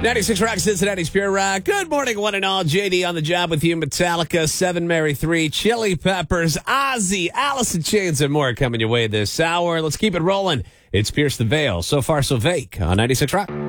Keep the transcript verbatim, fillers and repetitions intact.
ninety-six Rock, Cincinnati's Pure Rock. Good morning, one and all. J D on the job with you. Metallica, Seven Mary three, Chili Peppers, Ozzy, Alice in Chains, and more coming your way this hour. Let's keep it rolling. It's Pierce the Veil. So far, so vague on ninety-six Rock.